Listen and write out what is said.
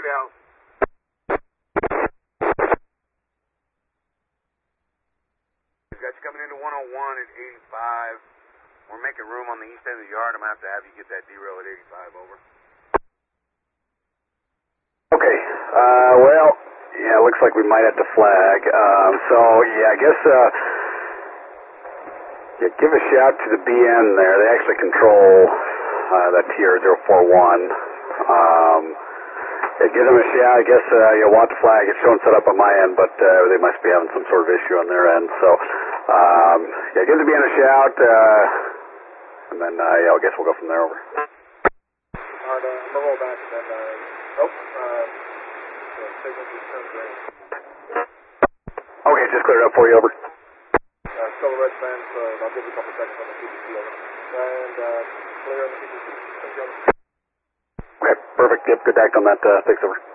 Cal. Got you coming into 101 at 85. We're making room on the east end of the yard. I'm going to have you get that derail at 85, over. Okay, well, yeah, it looks like we might have to flag. So, yeah, I guess, yeah, give a shout to the BN there. They actually control that TR-041. Yeah, give them a shout. I guess you'll want to flag. It's showing set up on my end, but they must be having some sort of issue on their end. So, yeah, give the BN a shout, and then, yeah, I guess we'll go from there, over. All right, I'm going to roll back, and then, Okay, just cleared up for you, over. Still a red fan, so I'll give you a couple seconds on the PPC, over. And, clear on the PPC. Thank you, over. Okay, perfect. Yep, good act on that. Thanks, over.